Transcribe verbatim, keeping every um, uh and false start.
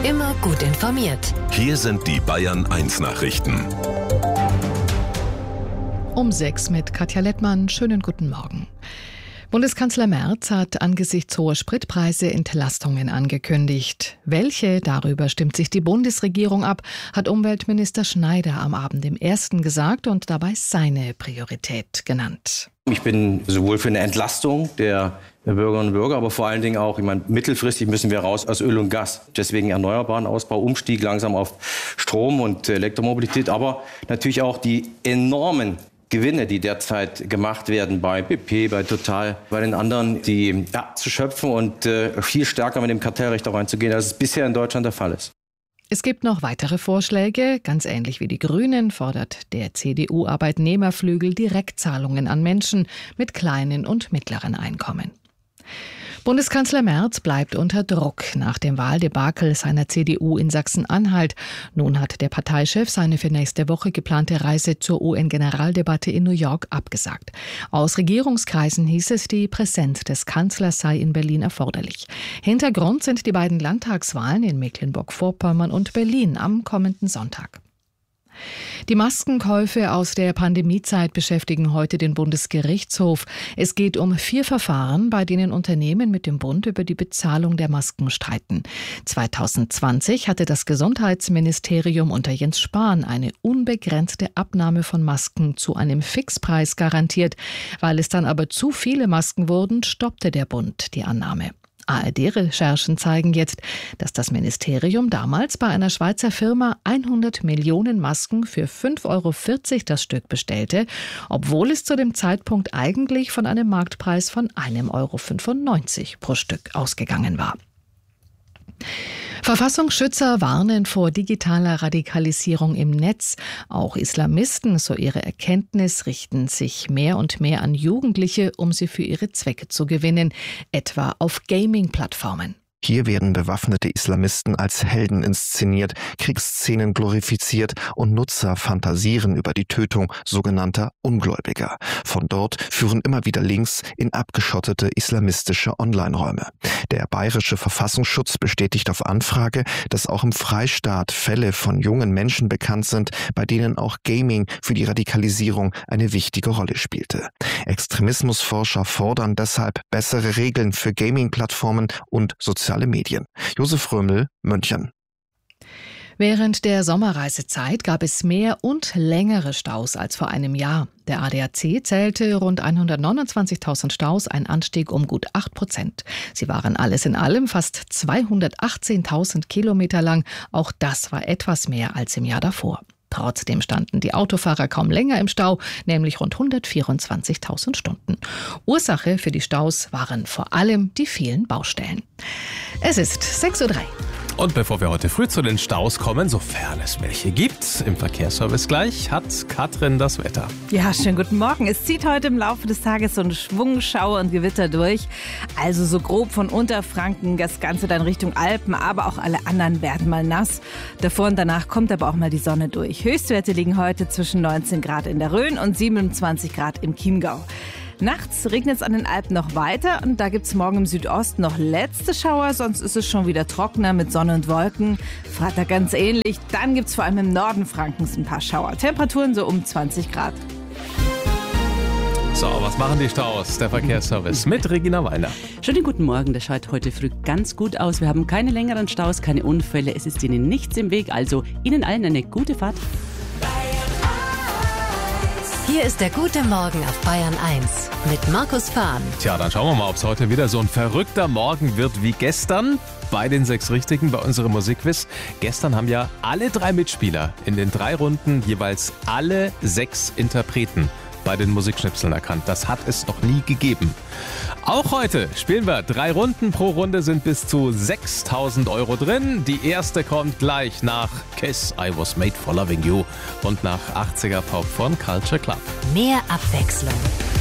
Immer gut informiert. Hier sind die Bayern eins Nachrichten. Um sechs mit Katja Lettmann. Schönen guten Morgen. Bundeskanzler Merz hat angesichts hoher Spritpreise Entlastungen angekündigt. Welche, darüber stimmt sich die Bundesregierung ab, hat Umweltminister Schneider am Abend im Ersten gesagt und dabei seine Priorität genannt. Ich bin sowohl für eine Entlastung der Bürgerinnen und Bürger, aber vor allen Dingen auch, ich meine, mittelfristig müssen wir raus aus Öl und Gas. Deswegen erneuerbaren Ausbau, Umstieg langsam auf Strom und Elektromobilität, aber natürlich auch die enormen Gewinne, die derzeit gemacht werden bei B P, bei Total, bei den anderen, die ja, zu schöpfen und äh, viel stärker mit dem Kartellrecht auch reinzugehen, als es bisher in Deutschland der Fall ist. Es gibt noch weitere Vorschläge. Ganz ähnlich wie die Grünen fordert der C D U-Arbeitnehmerflügel Direktzahlungen an Menschen mit kleinen und mittleren Einkommen. Bundeskanzler Merz bleibt unter Druck nach dem Wahldebakel seiner C D U in Sachsen-Anhalt. Nun hat der Parteichef seine für nächste Woche geplante Reise zur U N-Generaldebatte in New York abgesagt. Aus Regierungskreisen hieß es, die Präsenz des Kanzlers sei in Berlin erforderlich. Hintergrund sind die beiden Landtagswahlen in Mecklenburg-Vorpommern und Berlin am kommenden Sonntag. Die Maskenkäufe aus der Pandemiezeit beschäftigen heute den Bundesgerichtshof. Es geht um vier Verfahren, bei denen Unternehmen mit dem Bund über die Bezahlung der Masken streiten. zwanzig zwanzig hatte das Gesundheitsministerium unter Jens Spahn eine unbegrenzte Abnahme von Masken zu einem Fixpreis garantiert. Weil es dann aber zu viele Masken wurden, stoppte der Bund die Annahme. A R D-Recherchen zeigen jetzt, dass das Ministerium damals bei einer Schweizer Firma hundert Millionen Masken für fünf Euro vierzig das Stück bestellte, obwohl es zu dem Zeitpunkt eigentlich von einem Marktpreis von ein Euro fünfundneunzig pro Stück ausgegangen war. Verfassungsschützer warnen vor digitaler Radikalisierung im Netz. Auch Islamisten, so ihre Erkenntnis, richten sich mehr und mehr an Jugendliche, um sie für ihre Zwecke zu gewinnen, etwa auf Gaming-Plattformen. Hier werden bewaffnete Islamisten als Helden inszeniert, Kriegsszenen glorifiziert und Nutzer fantasieren über die Tötung sogenannter Ungläubiger. Von dort führen immer wieder Links in abgeschottete islamistische Online-Räume. Der bayerische Verfassungsschutz bestätigt auf Anfrage, dass auch im Freistaat Fälle von jungen Menschen bekannt sind, bei denen auch Gaming für die Radikalisierung eine wichtige Rolle spielte. Extremismusforscher fordern deshalb bessere Regeln für Gaming-Plattformen und soziale Medien. Josef Römel, München. Während der Sommerreisezeit gab es mehr und längere Staus als vor einem Jahr. Der A D A C zählte rund hundertneunundzwanzigtausend Staus, ein Anstieg um gut acht Prozent. Sie waren alles in allem fast zweihundertachtzehntausend Kilometer lang. Auch das war etwas mehr als im Jahr davor. Trotzdem standen die Autofahrer kaum länger im Stau, nämlich rund hundertvierundzwanzigtausend Stunden. Ursache für die Staus waren vor allem die vielen Baustellen. Es ist sechs Uhr drei. Und bevor wir heute früh zu den Staus kommen, sofern es welche gibt, im Verkehrsservice gleich, hat Katrin das Wetter. Ja, schönen guten Morgen. Es zieht heute im Laufe des Tages so ein Schwung Schauer und Gewitter durch. Also so grob von Unterfranken, das Ganze dann Richtung Alpen, aber auch alle anderen werden mal nass. Davor und danach kommt aber auch mal die Sonne durch. Höchstwerte liegen heute zwischen neunzehn Grad in der Rhön und siebenundzwanzig Grad im Chiemgau. Nachts regnet es an den Alpen noch weiter und da gibt es morgen im Südosten noch letzte Schauer, sonst ist es schon wieder trockener mit Sonne und Wolken. Freitag ganz ähnlich, dann gibt es vor allem im Norden Frankens ein paar Schauer. Temperaturen so um zwanzig Grad. So, was machen die Staus? Der Verkehrsservice mit Regina Weiner. Schönen guten Morgen, das schaut heute früh ganz gut aus. Wir haben keine längeren Staus, keine Unfälle, es ist Ihnen nichts im Weg, also Ihnen allen eine gute Fahrt. Hier ist der gute Morgen auf Bayern eins mit Markus Fahn. Tja, dann schauen wir mal, ob es heute wieder so ein verrückter Morgen wird wie gestern bei den sechs Richtigen bei unserem Musikquiz. Gestern haben ja alle drei Mitspieler in den drei Runden jeweils alle sechs Interpreten bei den Musikschnipseln erkannt. Das hat es noch nie gegeben. Auch heute spielen wir drei Runden. Pro Runde sind bis zu sechstausend Euro drin. Die erste kommt gleich nach Kiss, I Was Made for Loving You und nach achtziger Pop von Culture Club. Mehr Abwechslung.